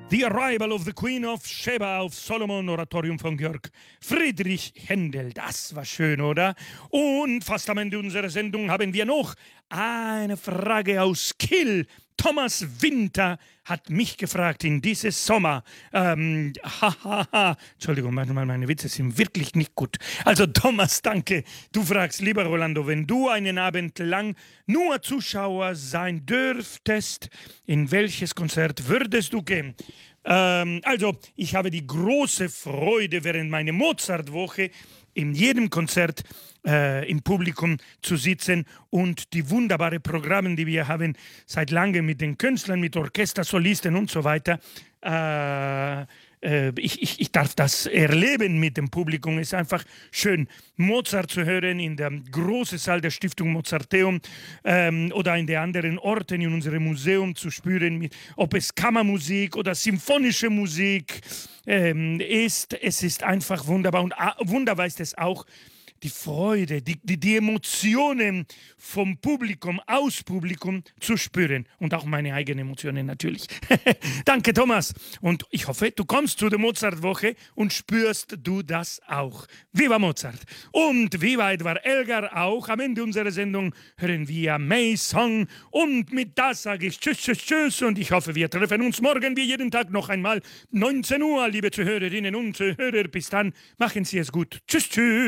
The Arrival of the Queen of Sheba auf Solomon, Oratorium von Georg Friedrich Händel. Das war schön, oder? Und fast am Ende unserer Sendung haben wir noch eine Frage aus Kiel. Thomas Winter hat mich gefragt in dieses Sommer. Entschuldigung, manchmal meine Witze sind wirklich nicht gut. Also Thomas, danke. Du fragst, lieber Rolando, wenn du einen Abend lang nur Zuschauer sein dürftest, in welches Konzert würdest du gehen? Also, ich habe die große Freude, während meiner Mozartwoche in jedem Konzert im Publikum zu sitzen und die wunderbaren Programme, die wir haben seit langem mit den Künstlern, mit Orchestersolisten und so weiter. Ich darf das erleben mit dem Publikum. Es ist einfach schön, Mozart zu hören in dem großen Saal der Stiftung Mozarteum oder in den anderen Orten in unserem Museum zu spüren, ob es Kammermusik oder symphonische Musik ist. Es ist einfach wunderbar und wunderbar ist es auch, die Freude, die Emotionen vom Publikum, aus Publikum zu spüren. Und auch meine eigenen Emotionen natürlich. Danke, Thomas. Und ich hoffe, du kommst zu der Mozartwoche und spürst du das auch. Viva Mozart! Und viva Edvard Elgar auch. Am Ende unserer Sendung hören wir May Song. Und mit das sage ich Tschüss, Tschüss, Tschüss. Und ich hoffe, wir treffen uns morgen wie jeden Tag noch einmal 19 Uhr, liebe Zuhörerinnen und Zuhörer. Bis dann, machen Sie es gut. Tschüss, Tschüss.